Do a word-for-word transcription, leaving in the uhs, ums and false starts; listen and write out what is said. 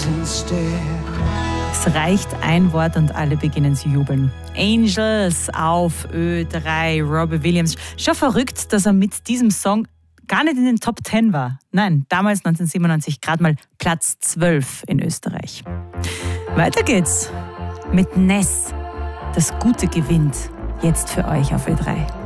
angels instead. Es reicht ein Wort und alle beginnen zu jubeln. Angels auf Ö drei, Robbie Williams. Schon verrückt, dass er mit diesem Song gar nicht in den Top zehn war. Nein, damals neunzehnhundertsiebenundneunzig gerade mal Platz zwölf in Österreich. Weiter geht's mit Ness. Das Gute gewinnt. Jetzt für euch auf Ö drei.